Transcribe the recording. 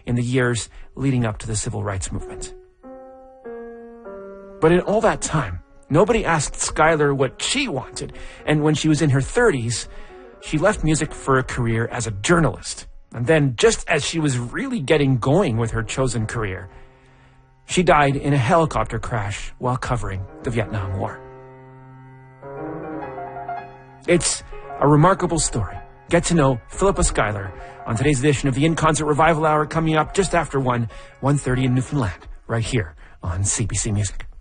in the years leading up to the civil rights movement. But in all that time, nobody asked Skylar what she wanted, and when she was in her 30s, she left music for a career as a journalist. And then, just as she was really getting going with her chosen career, she died in a helicopter crash while covering the Vietnam War. It's a remarkable story. Get to know Philippa Schuyler on today's edition of the In Concert Revival Hour, coming up just after 1:30 in Newfoundland, right here on CBC Music.